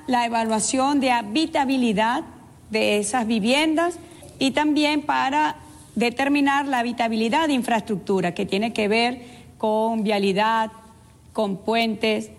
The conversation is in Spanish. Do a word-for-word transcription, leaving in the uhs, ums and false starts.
la evaluación de habitabilidad de esas viviendas y también para determinar la habitabilidad de infraestructura que tiene que ver con vialidad, con puentes,